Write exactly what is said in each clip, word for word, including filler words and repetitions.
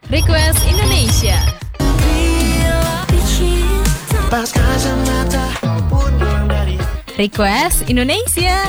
Request Indonesia. Request Indonesia.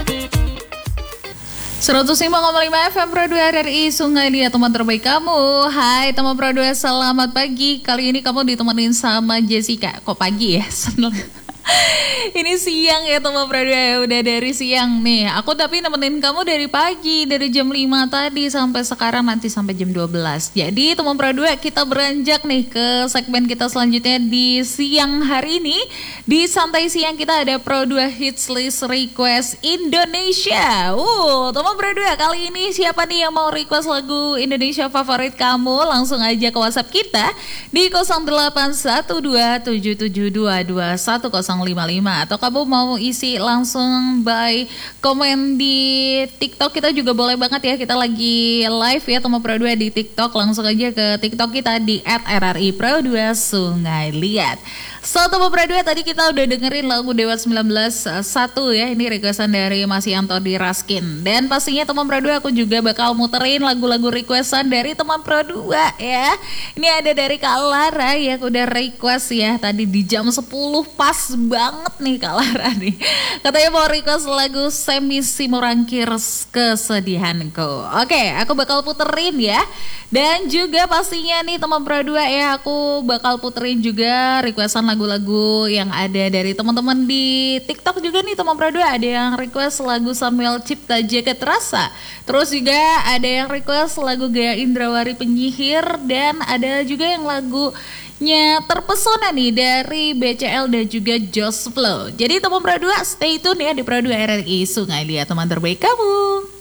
seratus lima koma lima F M Pro dua R R I Sungai Liat, teman terbaik kamu. Hai teman Pro dua, selamat pagi. Kali ini kamu ditemenin sama Jessica. Kok pagi ya? Seneng. Ini siang ya teman Pro dua, ya udah dari siang nih. Aku tapi nemenin kamu dari pagi, dari jam lima tadi sampai sekarang, nanti sampai jam dua belas. Jadi teman Pro dua, kita beranjak nih ke segmen kita selanjutnya di siang hari ini. Di santai siang kita ada Pro dua Hits List Request Indonesia. Uh, teman Pro dua, kali ini siapa nih yang mau request lagu Indonesia favorit kamu? Langsung aja ke WhatsApp kita di nol delapan satu dua tujuh tujuh dua dua satu nol lima lima, atau kamu mau isi langsung by komen di TikTok kita juga boleh banget ya. Kita lagi live ya teman Pro dua di TikTok. Langsung aja ke TikTok kita di et R R I Pro dua Sungai Liat. So teman Pro dua, tadi kita udah dengerin lagu Dewa sembilan belas satu ya. Ini requestan dari Mas Yanto di Raskin. Dan pastinya teman Pro dua, aku juga bakal muterin lagu-lagu requestan dari teman Pro dua ya. Ini ada dari Kak Lara ya, aku udah request ya tadi di jam sepuluh, pas banget nih Kak Lara nih. Katanya mau request lagu Semi Simorangkir Kesedihanku. Oke, aku bakal puterin ya. Dan juga pastinya nih teman Pro dua ya, aku bakal puterin juga requestan lagu-lagu yang ada dari teman-teman di TikTok juga nih teman Pro dua. Ada yang request lagu Samuel Cipta Jagat Rasa. Terus juga ada yang request lagu Gaya Indrawari Penyihir, dan ada juga yang lagunya Terpesona nih dari B C L dan juga Joss Flow. Jadi teman Pro dua, stay tune ya di Pro dua R R I Sungai Liat, teman terbaik kamu.